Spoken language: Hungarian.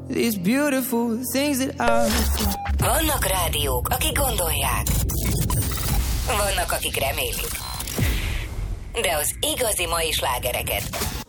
these beautiful things that I... Vannak rádiók, akik gondolják. Vannak, akik remélik. De az igazi mai slágereket